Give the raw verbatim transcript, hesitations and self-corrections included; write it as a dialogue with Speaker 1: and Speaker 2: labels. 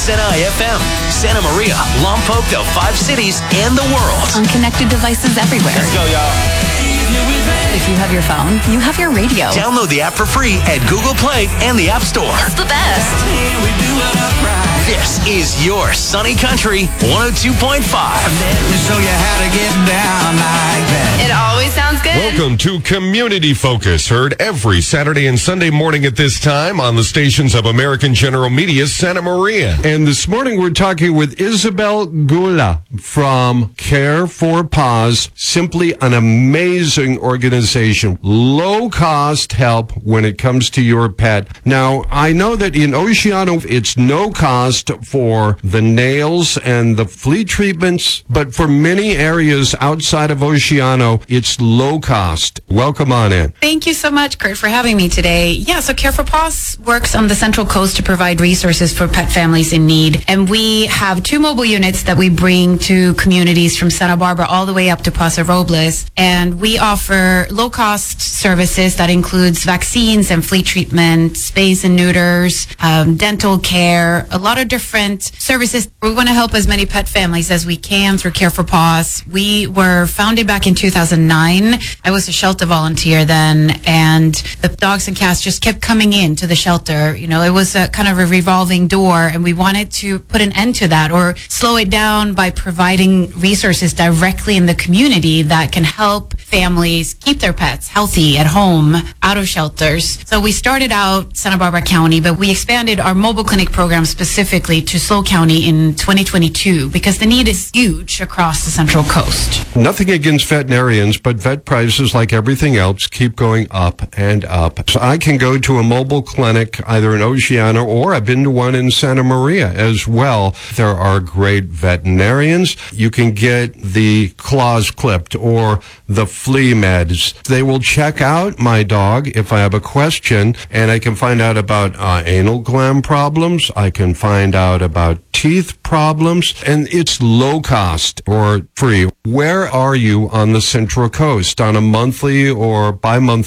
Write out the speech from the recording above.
Speaker 1: S N I F M, Santa Maria, Lompoc, the five cities, and the world.
Speaker 2: On connected devices everywhere.
Speaker 1: Let's go, y'all.
Speaker 2: If you have your phone, you have your radio.
Speaker 1: Download the app for free at Google Play and the App Store.
Speaker 2: It's the best.
Speaker 1: This is your Sunny Country one oh two point five.
Speaker 3: Let me show you how to get down like that.
Speaker 2: It always sounds good.
Speaker 4: Welcome to Community Focus, heard every Saturday and Sunday morning at this time on the stations of American General Media, Santa Maria.
Speaker 5: And this morning we're talking with Isabel Gula from Care for Paws. Simply an amazing organization. Low-cost help when it comes to your pet. Now, I know that in Oceano, it's no cost for the nails and the flea treatments, but for many areas outside of Oceano, it's low cost. Welcome on in.
Speaker 6: Thank you so much, Kurt, for having me today. Yeah, so Care for Paws works on the Central Coast to provide resources for pet families in need. And we have two mobile units that we bring to communities from Santa Barbara all the way up to Paso Robles. And we offer low-cost services that includes vaccines and flea treatment, spays and neuters, um, dental care, a lot of different services. We want to help as many pet families as we can through Care for Paws. We were founded back in two thousand nine. I was a shelter volunteer then, and the dogs and cats just kept coming in to the shelter. You know, it was a kind of a revolving door, and we wanted to put an end to that or slow it down by providing resources directly in the community that can help families keep their pets healthy at home, out of shelters. So we started out Santa Barbara County, but we expanded our mobile clinic program specifically to SLO County in twenty twenty-two because the need is huge across the Central Coast.
Speaker 5: Nothing against veterinarians, but vet prices, like everything else, keep going up and up. So I can go to a mobile clinic either in Oceano, or I've been to one in Santa Maria as well. There are great veterinarians. You can get the claws clipped or the flea meds. They will check out my dog if I have a question, and I can find out about uh, anal gland problems. I can find out about teeth problems, and it's low cost or free. Where are you on the Central Coast? On a monthly or bi-monthly